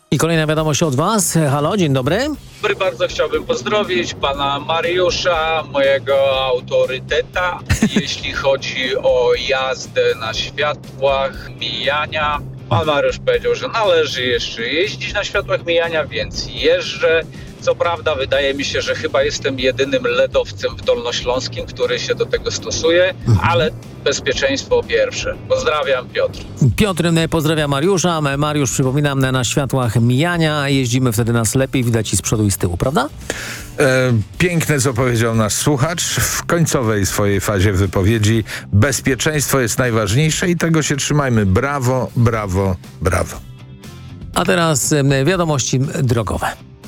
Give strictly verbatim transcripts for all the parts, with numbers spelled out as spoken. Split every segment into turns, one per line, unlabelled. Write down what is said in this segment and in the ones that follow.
I kolejna wiadomość od Was. Halo, dzień dobry.
Dobry, bardzo chciałbym pozdrowić pana Mariusza, mojego autoryteta, jeśli chodzi o jazdę na światłach mijania. Pan Mariusz powiedział, że należy jeszcze jeździć na światłach mijania, więc jeżdżę. Co prawda wydaje mi się, że chyba jestem jedynym ledowcem w Dolnośląskim, który się do tego stosuje, ale bezpieczeństwo pierwsze. Pozdrawiam, Piotr.
Piotr pozdrawia Mariusza. Mariusz, przypominam, na światłach mijania jeździmy, wtedy nas lepiej widać i z przodu i z tyłu, prawda?
E, piękne, co powiedział nasz słuchacz. W końcowej swojej fazie wypowiedzi bezpieczeństwo jest najważniejsze i tego się trzymajmy. Brawo, brawo, brawo.
A teraz e, wiadomości drogowe.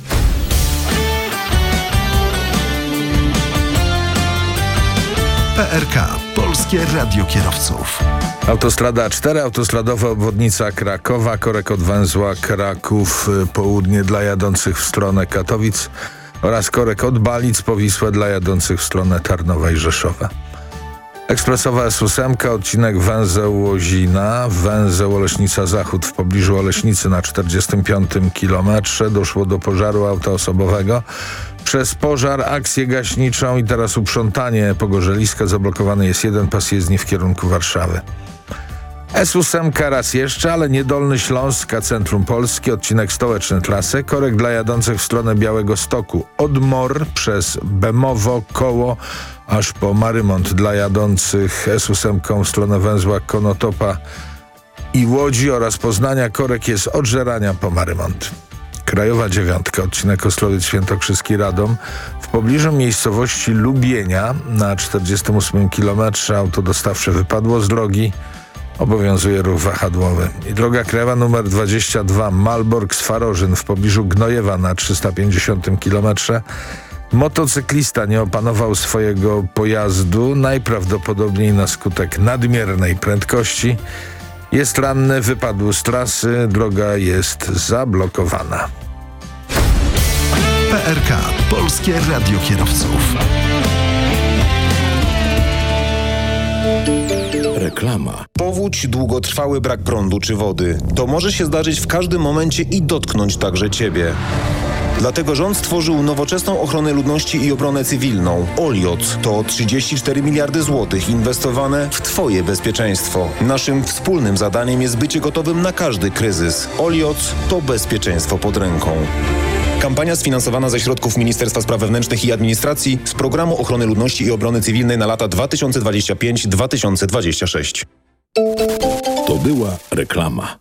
P R K. Polskie Radio Kierowców.
Autostrada A cztery, autostradowa obwodnica Krakowa, korek od węzła Kraków Południe dla jadących w stronę Katowic oraz korek od Balic po Wisłę dla jadących w stronę Tarnowa i Rzeszowa. Ekspresowa S osiem, odcinek węzeł Łozina, węzeł Oleśnica Zachód w pobliżu Oleśnicy na czterdziestym piątym kilometrze. Doszło do pożaru auta osobowego. Przez pożar akcję gaśniczą i teraz uprzątanie pogorzeliska. Zablokowany jest jeden pas jezdni w kierunku Warszawy. S osiem raz jeszcze, ale nie Dolny Śląsk, a centrum Polski, odcinek stołeczny trasy. Korek dla jadących w stronę Białegostoku od Mor przez Bemowo, Koło, aż po Marymont dla jadących S osiem w stronę węzła Konotopa i Łodzi oraz Poznania. Korek jest od Żerania po Marymont. Krajowa dziewiątka, odcinek Ostrowiec Świętokrzyski Radom. W pobliżu miejscowości Lubienia na czterdziestym ósmym kilometrze auto dostawcze wypadło z drogi. Obowiązuje ruch wahadłowy. I droga krajowa numer dwadzieścia dwa Malbork-Swarożyn w pobliżu Gnojewa na trzysta pięćdziesiątym kilometrze. Motocyklista nie opanował swojego pojazdu, najprawdopodobniej na skutek nadmiernej prędkości. Jest ranny, wypadł z trasy, droga jest zablokowana.
P R K. Polskie Radio Kierowców.
Reklama. Powódź, długotrwały brak prądu czy wody. To może się zdarzyć w każdym momencie i dotknąć także Ciebie. Dlatego rząd stworzył nowoczesną ochronę ludności i obronę cywilną. Olioc to trzydzieści cztery miliardy złotych inwestowane w Twoje bezpieczeństwo. Naszym wspólnym zadaniem jest bycie gotowym na każdy kryzys. Olioc to bezpieczeństwo pod ręką. Kampania sfinansowana ze środków Ministerstwa Spraw Wewnętrznych i Administracji z Programu Ochrony Ludności i Obrony Cywilnej na lata dwa tysiące dwudziesty piąty do dwa tysiące dwudziestego szóstego.
To była reklama.